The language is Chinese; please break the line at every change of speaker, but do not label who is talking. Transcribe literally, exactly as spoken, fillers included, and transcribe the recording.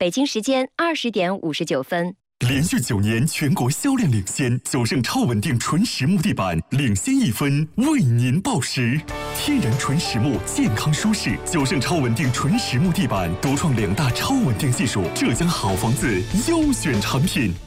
北京时间二十点五十九分。
连续九年全国销量领先，九盛超稳定纯实木地板领先一分，为您报时。天然纯实木，健康舒适。九盛超稳定纯实木地板独创两大超稳定技术，浙江好房子优选产品。